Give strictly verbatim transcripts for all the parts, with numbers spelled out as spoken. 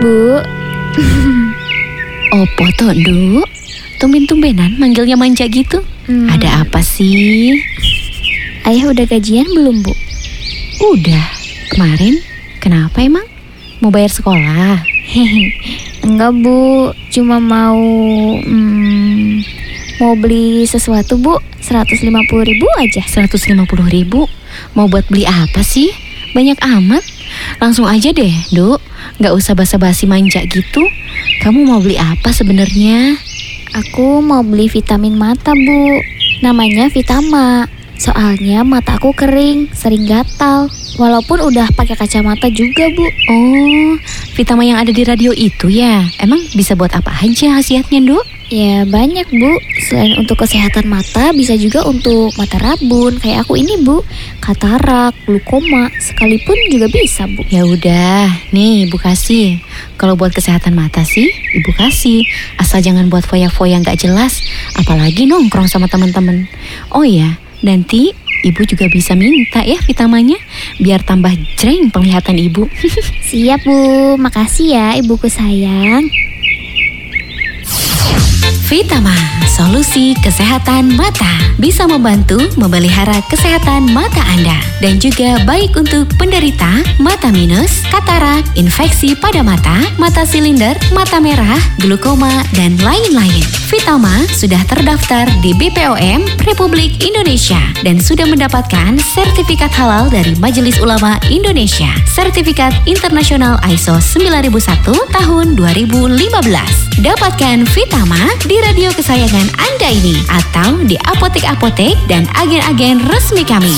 Bu. Opo toh, Nduk? Tumben-tumbenan manggilnya manja gitu. Hmm. Ada apa sih? Ayah udah gajian belum, Bu? Udah. Kemarin kenapa emang? Mau bayar sekolah? Hehe. Enggak, Bu. Cuma mau hmm, mau beli sesuatu, Bu. seratus lima puluh ribu aja. seratus lima puluh ribu? Mau buat beli apa sih? Banyak amat. Langsung aja deh, Duk. Gak usah basa-basi manja gitu. Kamu mau beli apa sebenarnya? Aku mau beli vitamin mata, Bu. Namanya Vitama. Soalnya mata aku kering, sering gatal. Walaupun udah pakai kacamata juga, Bu. Oh, Vitama yang ada di radio itu ya? Emang bisa buat apa aja khasiatnya, Duk? Ya banyak, Bu. Selain untuk kesehatan mata, bisa juga untuk mata rabun. Kayak aku ini, Bu. Katarak, glukoma, sekalipun juga bisa, Bu. Ya udah, nih Ibu kasih. Kalau buat kesehatan mata sih, Ibu kasih. Asal jangan buat foya-foya nggak jelas. Apalagi nongkrong sama teman-teman. Oh ya, nanti Ibu juga bisa minta ya vitamanya, biar tambah jreng penglihatan Ibu. Siap, Bu. Makasih ya, ibuku sayang. Vitama, solusi kesehatan mata. Bisa membantu memelihara kesehatan mata Anda. Dan juga baik untuk penderita mata minus, katarak, infeksi pada mata, mata silinder, mata merah, glukoma, dan lain-lain. Vitama sudah terdaftar di B P O M Republik Indonesia dan sudah mendapatkan sertifikat halal dari Majelis Ulama Indonesia. Sertifikat internasional I S O sembilan ribu satu tahun dua ribu lima belas. Dapatkan Vitama di radio kesayangan Anda ini atau di apotek-apotek dan agen-agen resmi kami.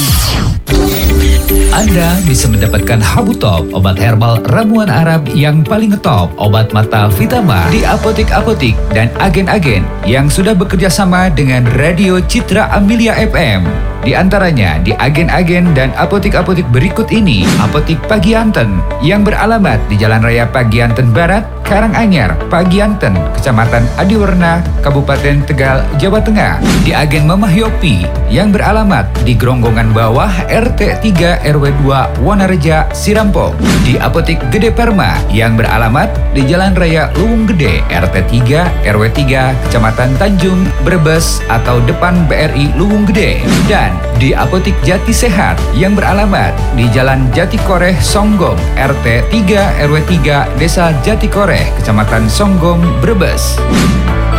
Anda bisa mendapatkan Habu Top, obat herbal ramuan Arab yang paling ngetop, obat mata Vitama di apotek-apotek dan agen-agen yang sudah bekerja sama dengan Radio Citra Amelia F M. Di antaranya di agen-agen dan apotek-apotek berikut ini: Apotek Pagianten yang beralamat di Jalan Raya Pagianten Barat, Karanganyar, Pagianten, Kecamatan Adiwarna, Kabupaten Tegal, Jawa Tengah. Di agen Mamah Yopi yang beralamat di Gronggongan Bawah, R T tiga R W dua, Wonoreja, Sirampok. Di Apotek Gede Perma yang beralamat di Jalan Raya Luwung Gede, R T tiga R W tiga, Kecamatan Tanjung, Brebes atau depan B R I Luwung Gede. Dan di Apotek Jati Sehat yang beralamat di Jalan Jati Koreh, Songgom, R T tiga R W tiga, Desa Jati Koreh, Kecamatan Songgom, Brebes.